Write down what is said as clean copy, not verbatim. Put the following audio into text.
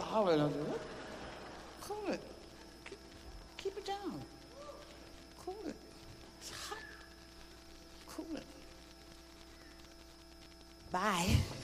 hollering. I said, what? Cool it. Keep it down. Cool it. It's hot. Cool it. Bye.